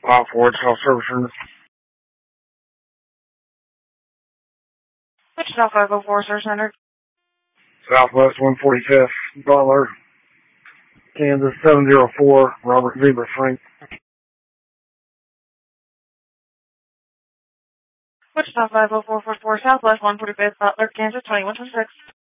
Ford self-service. Wichita 504, Sir Center. Southwest 145th, Butler, Kansas 704, Robert Zebra Frank. Wichita 50444, Southwest 145th, Butler, Kansas 2126.